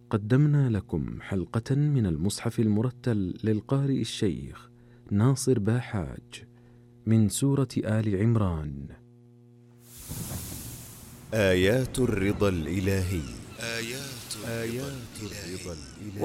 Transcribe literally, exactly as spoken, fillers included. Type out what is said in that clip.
قدمنا لكم حلقة من المصحف المرتل للقارئ الشيخ ناصر باحاج من سورة آل عمران. آيات الرضا الإلهي. آيات, آيات الرضا الإلهي.